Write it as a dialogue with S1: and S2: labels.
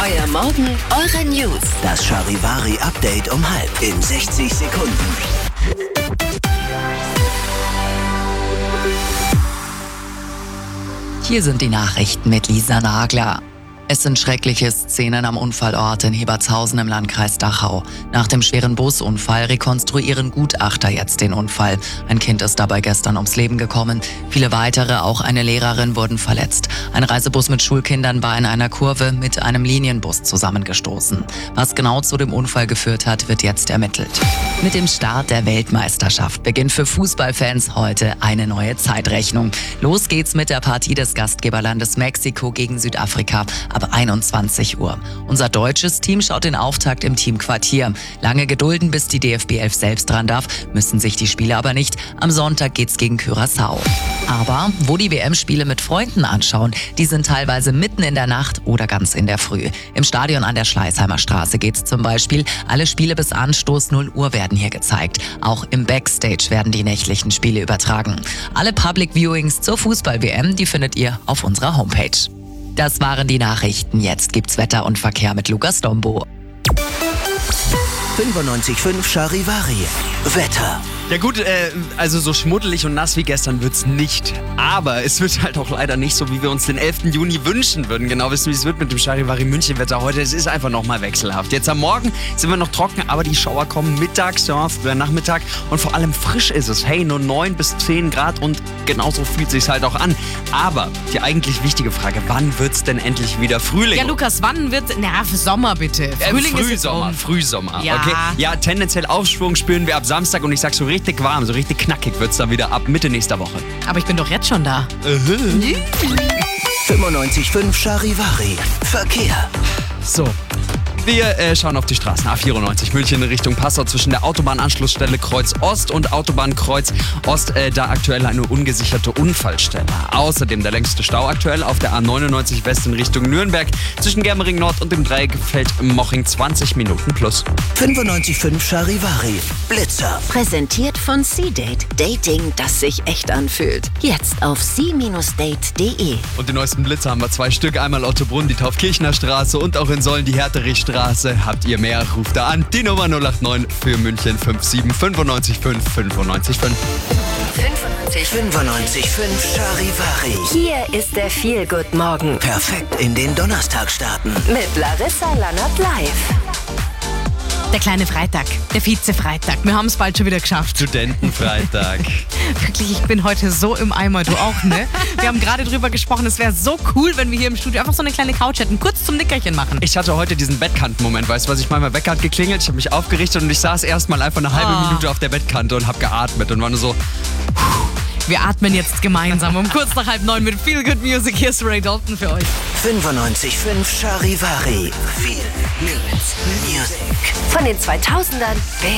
S1: Euer Morgen, eure News.
S2: Das Charivari-Update um 6:30 in 60 Sekunden.
S3: Hier sind die Nachrichten mit Lisa Nagler. Es sind schreckliche Szenen am Unfallort in Hebertshausen im Landkreis Dachau. Nach dem schweren Busunfall rekonstruieren Gutachter jetzt den Unfall. Ein Kind ist dabei gestern ums Leben gekommen. Viele weitere, auch eine Lehrerin, wurden verletzt. Ein Reisebus mit Schulkindern war in einer Kurve mit einem Linienbus zusammengestoßen. Was genau zu dem Unfall geführt hat, wird jetzt ermittelt. Mit dem Start der Weltmeisterschaft beginnt für Fußballfans heute eine neue Zeitrechnung. Los geht's mit der Partie des Gastgeberlandes Mexiko gegen Südafrika ab 21 Uhr. Unser deutsches Team schaut den Auftakt im Teamquartier. Lange gedulden, bis die DFB 11 selbst dran darf, müssen sich die Spieler aber nicht. Am Sonntag geht's gegen Curaçao. Aber wo die WM-Spiele mit Freunden anschauen, die sind teilweise mitten in der Nacht oder ganz in der Früh. Im Stadion an der Schleißheimer Straße geht's zum Beispiel. Alle Spiele bis Anstoß 0 Uhr werden hier gezeigt. Auch im Backstage werden die nächtlichen Spiele übertragen. Alle Public Viewings zur Fußball-WM, die findet ihr auf unserer Homepage. Das waren die Nachrichten. Jetzt gibt's Wetter und Verkehr mit Lukas Dombo.
S2: 95.5 Charivari. Wetter.
S4: Ja gut, also so schmuddelig und nass wie gestern wird's nicht. Aber es wird halt auch leider nicht so, wie wir uns den 11. Juni wünschen würden. Genau wissen, wie es wird mit dem Charivari München-Wetter heute. Es ist einfach nochmal wechselhaft. Jetzt am Morgen sind wir noch trocken, aber die Schauer kommen mittags, ja, früher Nachmittag. Und vor allem frisch ist es. Hey, nur 9 bis 10 Grad und genauso fühlt sich's halt auch an. Aber die eigentlich wichtige Frage, wann wird's denn endlich wieder Frühling?
S5: Ja, Lukas, wann wird... Na, Sommer bitte. Frühling ist jetzt um.
S4: Frühsommer.
S5: Ja.
S4: Okay. Ja, tendenziell Aufschwung spüren wir ab Samstag und ich sag so richtig warm, so richtig knackig wird's dann wieder ab Mitte nächster Woche.
S5: Aber ich bin doch jetzt schon da.
S2: 95.5 Charivari. Verkehr.
S4: So. Wir schauen auf die Straßen. A94 München in Richtung Passau zwischen der Autobahnanschlussstelle Kreuz Ost und Autobahn Kreuz Ost. Da aktuell eine ungesicherte Unfallstelle. Außerdem der längste Stau aktuell auf der A99 West in Richtung Nürnberg zwischen Germering Nord und dem Dreieckfeld Moching 20 Minuten plus.
S2: 95.5 Charivari. Blitzer.
S1: Präsentiert von C-Date. Dating, das sich echt anfühlt. Jetzt auf c-date.de.
S4: Und die neuesten Blitzer haben wir 2 Stück. Einmal Ottobrunn, die Taufkirchner Straße und auch in Sollen die Härterichstraße. Habt ihr mehr? Ruft da an. Die Nummer 089 für München 57 95 5 95 5.
S2: 95.5 Charivari.
S1: Hier ist der Feel-Good-Morgen
S2: Perfekt in den Donnerstag starten.
S1: mit Larissa Lannert live.
S5: Der kleine Freitag, der Vize-Freitag. Wir haben es bald schon wieder geschafft.
S4: Studentenfreitag.
S5: Wirklich, ich bin heute so im Eimer, du auch, ne? Wir haben gerade drüber gesprochen, es wäre so cool, wenn wir hier im Studio einfach so eine kleine Couch hätten, kurz zum Nickerchen machen.
S4: Ich hatte heute diesen Bettkanten-Moment, weißt du, was ich meine? Mein Wecker hat geklingelt, ich habe mich aufgerichtet und ich saß erstmal einfach eine halbe Minute auf der Bettkante und habe geatmet und war nur so...
S5: Wir atmen jetzt gemeinsam um kurz nach 8:30 mit Feel Good Music. Hier ist Ray Dalton für euch.
S2: 95.5 Charivari. Feel Good Music.
S1: Von den 2000ern